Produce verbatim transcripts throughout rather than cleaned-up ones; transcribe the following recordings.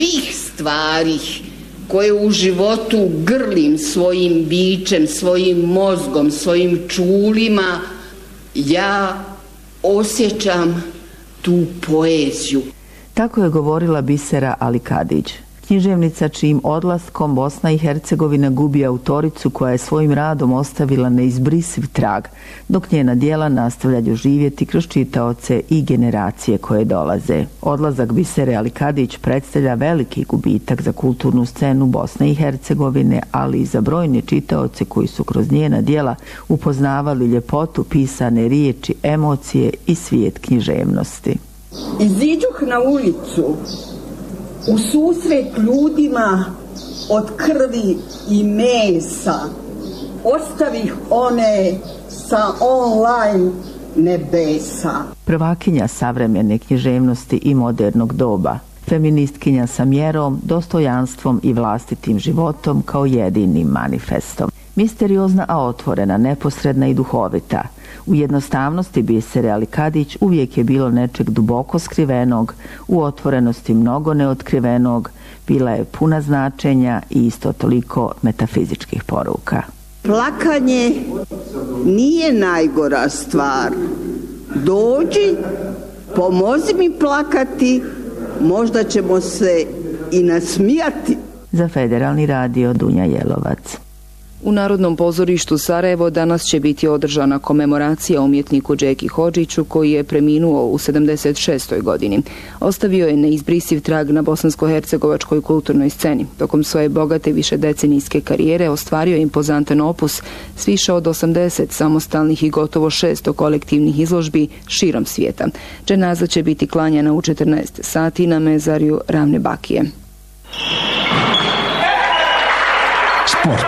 Svih stvari koje u životu grlim svojim bićem, svojim mozgom, svojim čulima, ja osjećam tu poeziju. Tako je govorila Bisera Alikadić, književnica čijim odlaskom Bosna i Hercegovina gubi autoricu koja je svojim radom ostavila neizbrisiv trag, dok njena djela nastavljaju živjeti kroz čitaoce i generacije koje dolaze. Odlazak Bisere Alikadić predstavlja veliki gubitak za kulturnu scenu Bosne i Hercegovine, ali i za brojne čitaoce koji su kroz njena djela upoznavali ljepotu pisane riječi, emocije i svijet književnosti. Iziđuh na ulicu u susret ljudima od krvi i mesa, ostavih one sa online nebesa. Prvakinja savremene književnosti i modernog doba, feministkinja sa mjerom, dostojanstvom i vlastitim životom kao jedinim manifestom. Misteriozna, a otvorena, neposredna i duhovita. U jednostavnosti Bisere Alikadić uvijek je bilo nečeg duboko skrivenog, u otvorenosti mnogo neotkrivenog, bila je puna značenja i isto toliko metafizičkih poruka. Plakanje nije najgora stvar. Dođi, pomozi mi plakati, možda ćemo se i nasmijati. Za Federalni radio Dunja Jelovac. U Narodnom pozorištu Sarajevo danas će biti održana komemoracija umjetniku Džeki Hodžiću koji je preminuo u sedamdeset šestoj godini. Ostavio je neizbrisiv trag na bosansko-hercegovačkoj kulturnoj sceni. Tokom svoje bogate višedecenijske karijere ostvario je impozantan opus s više od osamdeset samostalnih i gotovo šesto kolektivnih izložbi širom svijeta. Dženaza će biti klanjana u četrnaest sati na mezarju Ravne Bakije. Sport.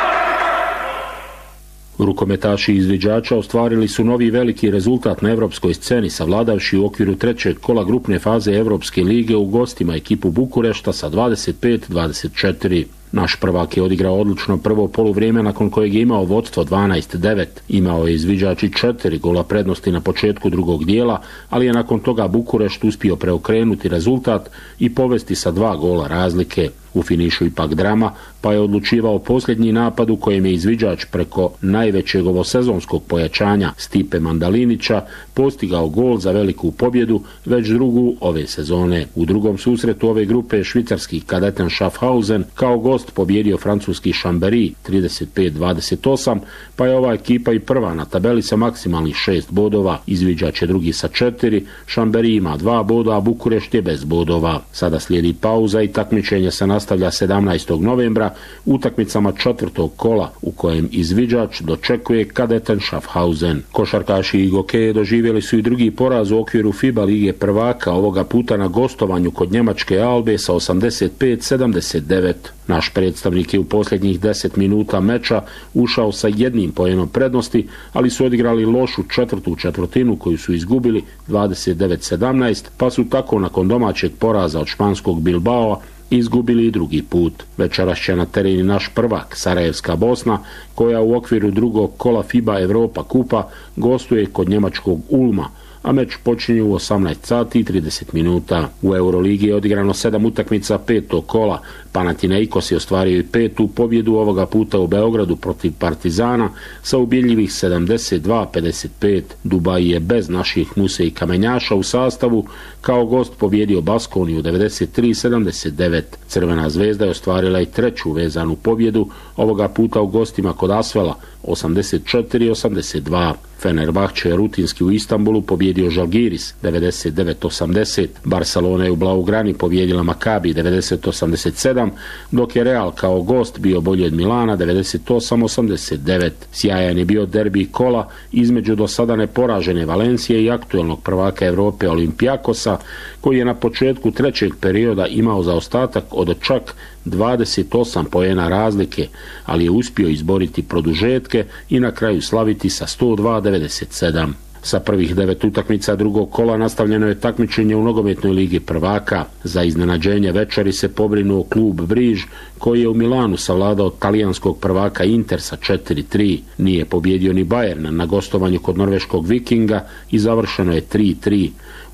Rukometaši izviđača ostvarili su novi veliki rezultat na evropskoj sceni, savladavši u okviru trećeg kola grupne faze Evropske lige u gostima ekipu Bukurešta sa dvadeset pet dvadeset četiri. Naš prvak je odigrao odlično prvo poluvrijeme nakon kojeg je imao vodstvo dvanaest devet. Imao je izviđač i četiri gola prednosti na početku drugog dijela, ali je nakon toga Bukurešt uspio preokrenuti rezultat i povesti sa dva gola razlike. U finišu ipak drama, pa je odlučivao posljednji napad u kojem je izviđač preko najvećeg ovosezonskog pojačanja Stipe Mandalinića postigao gol za veliku pobjedu, već drugu ove sezone. U drugom susretu ove grupe švicarski Kadeten Schaffhausen kao gost pobjedio francuski Chambéry trideset pet dvadeset osam, pa je ova ekipa i prva na tabeli sa maksimalnih šest bodova. Izviđač je drugi sa četiri, Chambéry ima dva boda, a Bukurešt je bez bodova. Sada slijedi pauza i takmičenje se nastavlja sedamnaestog novembra utakmicama četvrtog kola u kojem izviđač dočekuje Kadeten Schaffhausen. Košarkaši i gokeje doživjeli su i drugi poraz u okviru FIBA lige prvaka, ovoga puta na gostovanju kod njemačke Albe sa osamdeset pet sedamdeset devet. Naš predstavnik je u posljednjih deset minuta meča ušao sa jednim poenom prednosti, ali su odigrali lošu četvrtu četvrtinu koju su izgubili dvadeset devet sedamnaest, pa su tako nakon domaćeg poraza od španskog Bilbao izgubili i drugi put. Večeras će na tereni naš prvak, Sarajevska Bosna, koja u okviru drugog kola FIBA Europa kupa gostuje kod njemačkog Ulma, a meč počinje u osamnaest sati i trideset minuta. U Euroligi je odigrano sedam utakmica petog kola. Panathinaikos je ostvario i petu pobjedu, ovoga puta u Beogradu protiv Partizana sa ubjedljivih sedamdeset dva pedeset pet. Dubai je bez naših Muse i Kamenjaša u sastavu kao gost pobjedio Baskoniju devedeset tri sedamdeset devet. Crvena zvezda je ostvarila i treću vezanu pobjedu, ovoga puta u gostima kod Asvela osamdeset četiri osamdeset dva. Fenerbahče je rutinski u Istanbulu pobjedio Žalgiris devedeset devet osamdeset. Barcelona je u Blaugrani pobjedila Makabi devedeset osamdeset sedam, dok je Real kao gost bio bolji od Milana devedeset osam osamdeset devet. Sjajan je bio derbi kola između do sada neporažene Valencije i aktuelnog prvaka Europe Olimpijakosa, koji je na početku trećeg perioda imao zaostatak od čak dvadeset osam poena razlike, ali je uspio izboriti produžetke i na kraju slaviti sa sto dva devedeset sedam. Sa prvih devet utakmica drugog kola nastavljeno je takmičenje u nogometnoj ligi prvaka. Za iznenađenje večeri se pobrinuo klub Briž, koji je u Milanu savladao talijanskog prvaka Inter sa četiri tri. Nije pobjedio ni Bayern na gostovanju kod norveškog Vikinga i završeno je tri tri.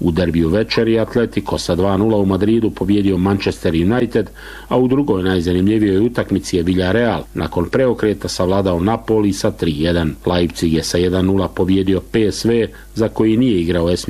U derbiju večeri Atletico sa dva nula u Madridu pobjedio Manchester United, a u drugoj najzanimljivijoj utakmici je Villarreal nakon preokreta savladao Napoli sa tri jedan. Leipzig je sa jedan nula pobjedio P S V, za koji nije igrao